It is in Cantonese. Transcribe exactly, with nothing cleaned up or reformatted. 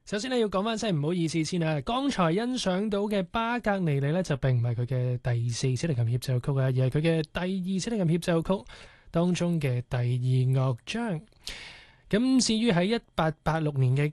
首先咧要講翻聲唔好意思先啊，剛才欣賞到嘅巴格尼尼咧就並唔係佢嘅第四小提琴協奏曲啊，而係佢嘅第二小提琴協奏曲當中嘅第二樂章。咁至於喺一八八六年嘅